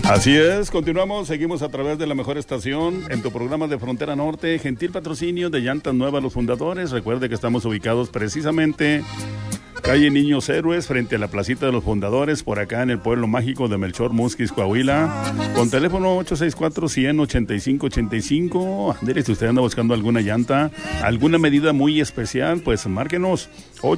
Así es, continuamos, seguimos a través de la mejor estación en tu programa de Frontera Norte, gentil patrocinio de Llantas Nuevas Los Fundadores. Recuerde que estamos ubicados precisamente calle Niños Héroes, frente a la placita de los Fundadores, por acá en el pueblo mágico de Melchor, Musquis, Coahuila, con teléfono 864-100-8585. Ándele, si usted anda buscando alguna llanta, alguna medida muy especial, pues márquenos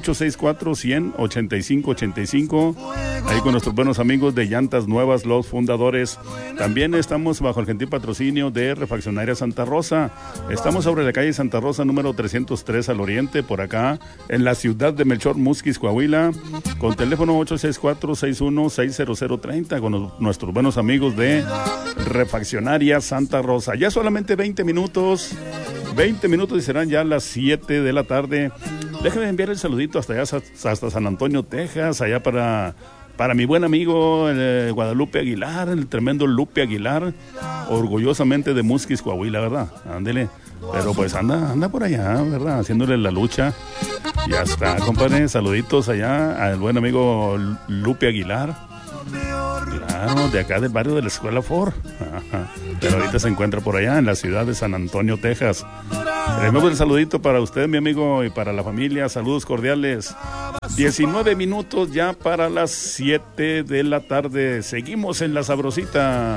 864-100-8585, ahí con nuestros buenos amigos de Llantas Nuevas Los Fundadores. También estamos bajo el gentil patrocinio de Refaccionaria Santa Rosa. Estamos sobre la calle Santa Rosa número 303 al oriente, por acá en la ciudad de Melchor, Musquis, Coahuila, con teléfono 864-61-60030, con nuestros buenos amigos de Refaccionaria Santa Rosa. Ya solamente 20 minutos y serán ya las 7 de la tarde. Déjame enviar el saludito hasta allá, hasta San Antonio, Texas, allá para mi buen amigo Guadalupe Aguilar, el tremendo Lupe Aguilar, orgullosamente de Musquis, Coahuila, ¿verdad? Ándele. Pero pues anda por allá, ¿verdad? Haciéndole la lucha. Ya está, compadre. Saluditos allá al buen amigo Lupe Aguilar. Claro, de acá del barrio de la Escuela Ford. Ajá. Pero ahorita se encuentra por allá en la ciudad de San Antonio, Texas. Tenemos el saludito para usted, mi amigo, y para la familia. Saludos cordiales. 19 minutos ya para las 7 de la tarde. Seguimos en La Sabrosita.